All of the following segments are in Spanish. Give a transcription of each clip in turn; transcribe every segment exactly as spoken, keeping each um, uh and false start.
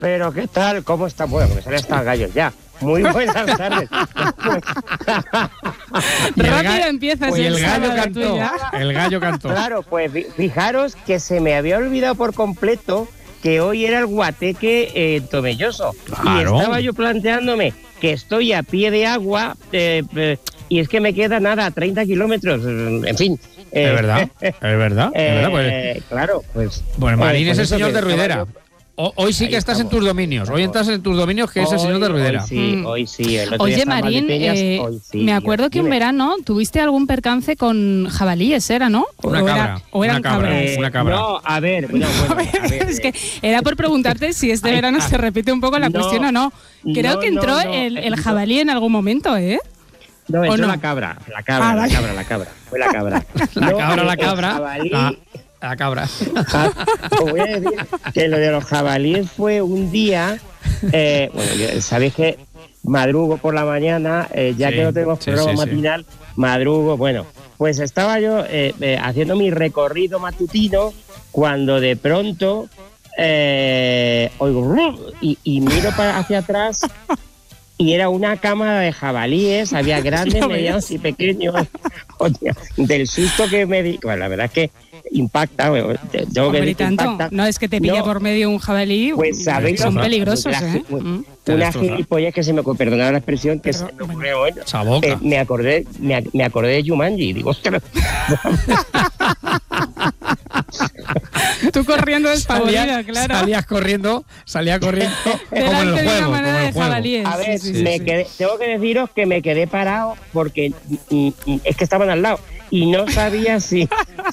Pero ¿qué tal? ¿Cómo está? Bueno, que me salen hasta gallos ya. Muy buenas tardes. Rápido empieza pues el, el gallo sábado cantó. tuya. El gallo cantó. Claro, pues fijaros que se me había olvidado por completo que hoy era el guateque eh, Tomelloso. Claro. Y estaba yo planteándome que estoy a pie de agua eh, eh, y es que me queda nada, treinta kilómetros. En fin. Eh, Es verdad, es verdad. eh, es verdad pues, claro, pues. bueno, Marín eh, es pues el eso señor que de estaba Ruidera. yo- O- Hoy sí que Ahí estás en estamos. tus dominios. Hoy estás en tus dominios, que es el señor de Ruidera. Hoy sí, Mm. hoy sí. El otro día Oye, estaba en Marín, Valdepeñas, eh, hoy sí. me acuerdo que un Dime. verano tuviste algún percance con jabalíes, ¿era, no? Una o cabra, era- o una eran cabra. cabras. Eh, una cabra. No, a ver, bueno, bueno, a ver, Es eh, que era por preguntarte si este Ay, verano ah, se repite un poco la no, cuestión o no. Creo no, que entró no, no, el, el no. jabalí en algún momento, ¿eh? No, ¿O entró no? la cabra, la cabra, Ah, la vale. cabra, la cabra, fue la cabra. La No, cabra, la el cabra. jabalí- La, la cabra. Ja- Os voy a decir que lo de los jabalíes fue un día, eh, bueno, yo- sabéis que madrugo por la mañana, eh, ya Sí, que no tenemos sí, programa sí, sí. matinal, madrugo, bueno, pues estaba yo eh, eh, haciendo mi recorrido matutino cuando de pronto eh, oigo "Rrr", y, y miro para hacia atrás y era una cámara de jabalíes, había grandes, Ya ves. medianos y pequeños. Hostia, del susto que me di, bueno, la verdad es que impacta, bueno, te- tengo que Hombre, y decir que tanto. impacta. No es que te pille No. por medio un jabalí. Pues sabéis son lo que- peligrosos, la- ¿eh? Mm. Te Una destroza. gilipollas que se me ocurrió, perdonad la expresión, que Pero, se me bueno. ocurrió hoy. Esa boca. Eh, me acordé, me, ac- me acordé de Jumanji y digo, ostras, Tú corriendo despavorida, Salías, claro. salías corriendo, salía corriendo como en el Delante de una juego. Como manada en de el juego. jabalíes. a ver, Sí, sí, me sí. quedé, tengo que deciros que me quedé parado porque mm, mm, es que estaban al lado y no sabía si,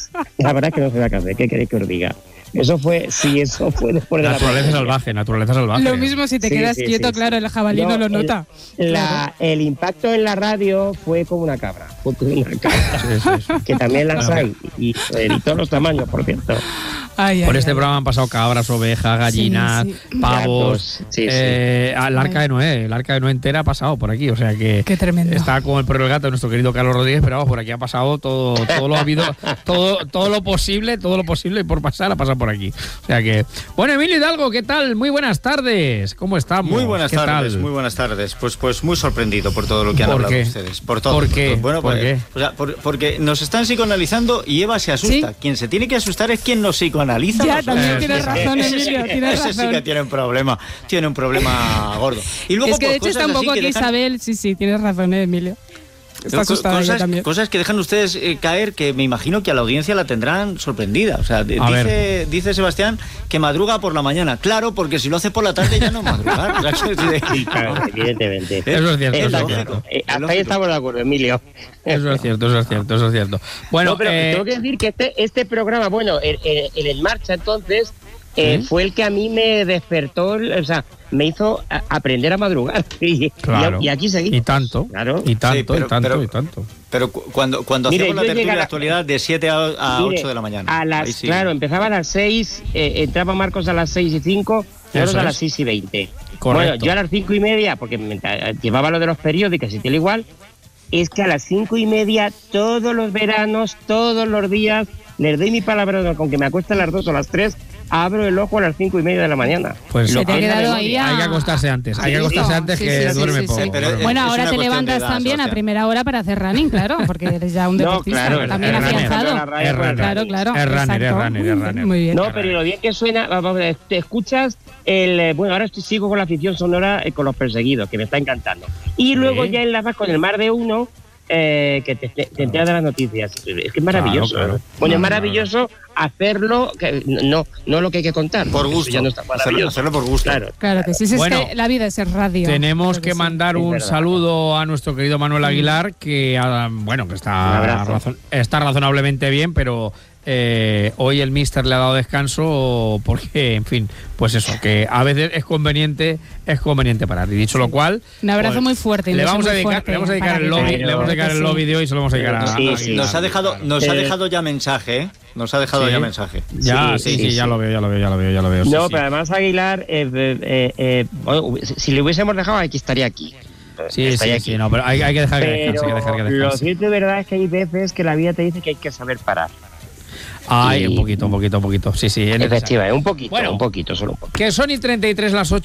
la verdad es que no sé la casa, ¿qué queréis que os diga? Eso fue, sí, eso fue después de la Naturaleza pandemia. salvaje, naturaleza salvaje. Lo mismo si te Sí, quedas sí, quieto, sí, claro, sí. el jabalí no, lo el- nota. La, el impacto en la radio fue como una cabra, fue como una cabra, Sí, sí, sí. que también las hay y, y de todos los tamaños, por cierto. Ay, Por ay, este ay. programa han pasado cabras, ovejas, gallinas, Sí, sí. pavos. Gatos, sí, sí. eh, El arca de Noé, el arca de Noé entera ha pasado por aquí. O sea que Qué tremendo. está con el perro y el gato de nuestro querido Carlos Rodríguez, pero vamos, por aquí ha pasado todo, todo lo habido, todo, todo lo posible, todo lo posible y por pasar ha pasado por aquí. O sea que, bueno, Emilio Hidalgo, ¿qué tal? Muy buenas tardes. ¿Cómo estamos? Muy buenas ¿Qué tardes, tal? muy buenas tardes. Pues, pues muy sorprendido por todo lo que han ¿Por hablado qué? ustedes. Por todo. ¿Por por qué? todo. Bueno, ¿Por pues, qué? o sea, por- porque nos están psicoanalizando y Eva se asusta. ¿Sí? Quien se tiene que asustar es quien nos psicoanaliza. Ya, nosotros. también Eh, tienes sí, razón, Ese sí Emilio, que- tienes ese sí razón. que tiene un problema, tiene un problema gordo. Y luego, Es que de pues, hecho está cosas un poco así aquí que dejan- Isabel. Sí, sí, tienes razón, eh, Emilio. Está Co- asustada ella cosas, también. cosas que dejan ustedes eh, caer que me imagino que a la audiencia la tendrán sorprendida. O sea, de- A dice, dice Sebastián que madruga por la mañana. Claro, porque si lo hace por la tarde ya no madrugar. O sea, que- Sí, claro, evidentemente. Eso es cierto, Es eso es lógico. cierto. Eh, Es hasta lógico. ahí estamos de acuerdo, Emilio. Eso es cierto, eso es cierto, eso es cierto. Bueno, No, pero eh, tengo que decir que este, este programa, bueno, el, el, el En Marcha entonces, eh, ¿Sí? fue el que a mí me despertó, o sea, me hizo a- aprender a madrugar. Y, claro. y, y aquí seguí. Y tanto, Claro. y tanto, Sí, pero- y tanto, pero- y tanto. Pero cu- cuando, cuando Mire, hacemos la yo tertulia llegué a de la- actualidad de siete a, a Mire, ocho de la mañana. A Ahí las, sí. Claro, empezaba a las seis, eh, entraba Marcos a las seis y cinco, nosotros Eso a las es. seis y veinte. Correcto. Bueno, yo a las cinco y media, porque me, eh, llevaba lo de los periódicos y tal igual, es que a las cinco y media, todos los veranos, todos los días, les doy mi palabra con que me acuesto a las dos o a las tres, abro el ojo a las cinco y media de la mañana. Pues Se te ha que es la quedado memoria. ahí a- hay que acostarse antes, hay que Sí, acostarse sí. antes Sí, que sí, sí, duerme sí, poco. sí. Pero, duerme eh, Bueno, es ahora una te cuestión de levantas edad, también a Sebastián. primera hora para hacer running, claro, porque eres ya un No, deportista, claro, también es runner. afianzado. Es runner. Claro, claro. Es runner, es exacto. runner, es runner. Muy bien. No, pero lo bien que suena, vamos a ver, te escuchas el, eh, bueno, ahora estoy, sigo con la afición sonora eh, con Los Perseguidos, que me está encantando. Y luego Sí. ya enlazas con el Mar de Uno, eh, que te, te, te enteras de las noticias. Es que es maravilloso. Claro, claro. ¿eh? Bueno, es Claro, maravilloso hacerlo, que, no, no lo que hay que contar. Por porque eso gusto. ya no está hacerlo, maravilloso. hacerlo por gusto. Claro. Claro que sí, sí, es Bueno, que la vida es el radio. Tenemos Claro que sí. mandar Es un verdad. saludo a nuestro querido Manuel Aguilar, que ah, bueno, que Un está, abrazo. razon- está razonablemente bien, pero eh, hoy el míster le ha dado descanso porque, en fin, pues eso, que a veces es conveniente, es conveniente parar. Y dicho lo cual, Un abrazo pues, muy fuerte. un le beso vamos a muy dedicar, fuerte le vamos a dedicar para el que lobby, caiga. le vamos a dedicar Claro el que lobby sí. de hoy y se lo vamos a dedicar a, Sí, a sí. Aguilar. Nos ha dejado, nos ha Eh, dejado ya mensaje, ¿eh? Nos ha dejado ¿Sí? ya mensaje. Ya, sí, Sí, sí, sí, ya sí. lo veo, ya lo veo, ya lo veo, ya lo veo. sí, No, sí. pero además Aguilar, eh, eh, eh, bueno, si si le hubiésemos dejado aquí, estaría aquí. Sí, Estaría sí, aquí. sí, no, pero hay, hay que dejar que descanse, Pero hay que dejar que lo descanse. cierto y verdad es que hay veces que la vida te dice que hay que saber parar. Ay, y- un poquito, un poquito, un poquito. Sí, sí, es necesario. Efectivamente, un poquito, Bueno. un poquito, solo un poquito. Que son y treinta y tres las ocho.